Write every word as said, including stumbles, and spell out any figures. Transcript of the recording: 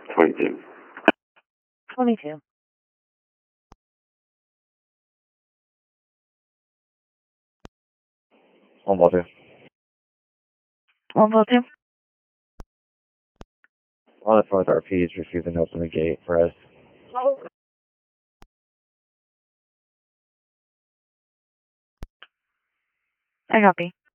twenty-two. twenty-two. One ball two. One ball two. One of the fourth R Ps refusing to open the gate for us. I copy.